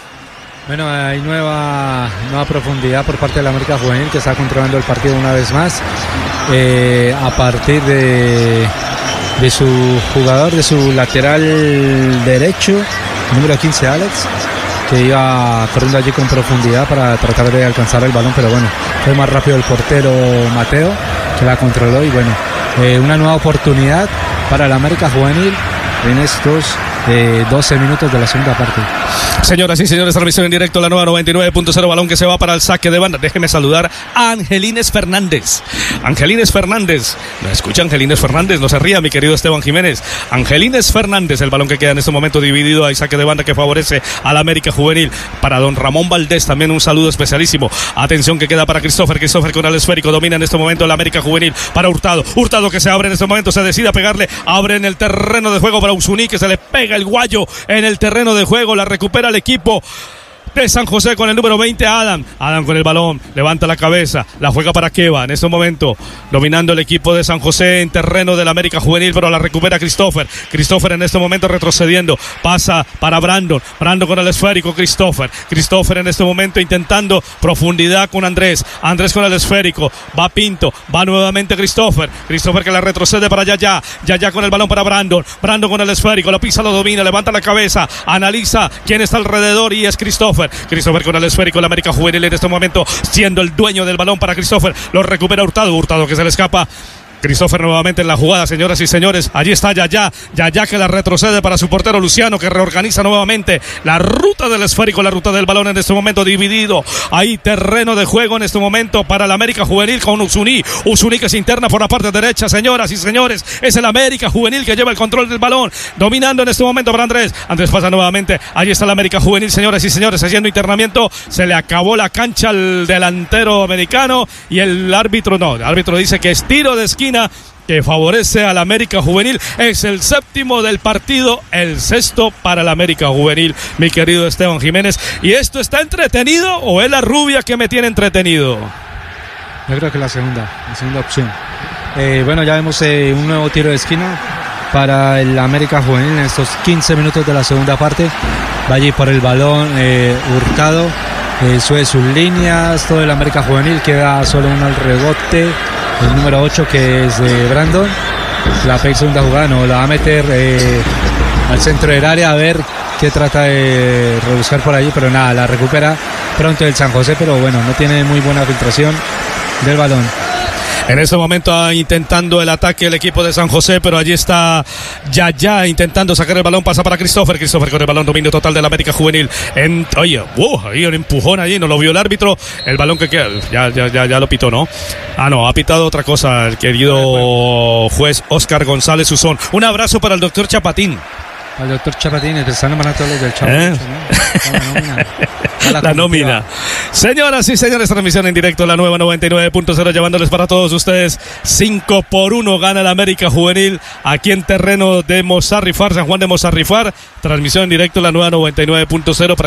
Bueno, hay nueva profundidad por parte del América Juvenil que está controlando el partido una vez más. A partir de su jugador, de su lateral derecho, número 15, Alex, que iba corriendo allí con profundidad para tratar de alcanzar el balón, pero bueno, fue más rápido el portero Mateo, que la controló y bueno, una nueva oportunidad para el América Juvenil en estos 12 minutos de la segunda parte. Señoras y señores, transmisión en directo, la nueva 99.0, balón que se va para el saque de banda. Déjeme saludar a Angelines Fernández. Angelines Fernández, ¿me escucha Angelines Fernández? No se ría, mi querido Esteban Jiménez. Angelines Fernández, el balón que queda en este momento dividido, hay saque de banda que favorece al América Juvenil. Para don Ramón Valdés, también un saludo especialísimo. Atención que queda para Christopher con el esférico, domina en este momento el América Juvenil para Hurtado. Hurtado que se abre en este momento, se decide a pegarle, abre en el terreno de juego para Usuni, que se le pega el guayo en el terreno de juego, la recupera el equipo de San José con el número 20, Adam con el balón, levanta la cabeza, la juega para Keva, en este momento dominando el equipo de San José en terreno del América Juvenil, pero la recupera Christopher en este momento retrocediendo, pasa para Brandon con el esférico, Christopher en este momento intentando profundidad con Andrés con el esférico, va Pinto, va nuevamente Christopher que la retrocede para Yaya con el balón para Brandon con el esférico, lo pisa, lo domina, levanta la cabeza, analiza quién está alrededor y es Christopher con el esférico, el América Juvenil en este momento siendo el dueño del balón para Christopher, lo recupera Hurtado que se le escapa Christopher nuevamente en la jugada, señoras y señores. Allí está Yaya que la retrocede para su portero Luciano, que reorganiza nuevamente la ruta del esférico, la ruta del balón en este momento dividido. Hay terreno de juego en este momento para el América Juvenil con Usuni que se interna por la parte derecha, señoras y señores. Es el América Juvenil que lleva el control del balón, dominando en este momento para Andrés pasa nuevamente. Allí está el América Juvenil, señoras y señores, haciendo internamiento. Se le acabó la cancha al delantero americano y el árbitro dice que es tiro de esquina que favorece al América Juvenil. Es el séptimo del partido, el sexto para el América Juvenil, mi querido Esteban Jiménez. ¿Y esto está entretenido o es la rubia que me tiene entretenido? Yo creo que la segunda opción. Bueno, ya vemos un nuevo tiro de esquina para el América Juvenil en estos 15 minutos de la segunda parte. Va allí por el balón Hurtado, sube sus líneas, todo el América Juvenil, queda solo uno al rebote, el número 8 que es Brandon. La segunda jugada, no, la va a meter al centro del área, a ver qué trata de rebuscar por allí, pero nada, la recupera pronto el San José, pero bueno, no tiene muy buena filtración del balón. En este momento intentando el ataque el equipo de San José, pero allí está Yaya intentando sacar el balón, pasa para Christopher con el balón, dominio total del América Juvenil. Ahí un empujón allí, no lo vio el árbitro, el balón que queda, ya lo pitó, ¿no? No, ha pitado otra cosa el querido juez Oscar González Usón. Un abrazo para el doctor Chapatín. Al doctor Chapatín, están emanando los del Chavo. La nómina. Señoras y señores, transmisión en directo, la nueva 99.0, llevándoles para todos ustedes 5-1 gana el América Juvenil aquí en terreno de Mozarrifar, San Juan de Mozarrifar. Transmisión en directo, la nueva 99.0.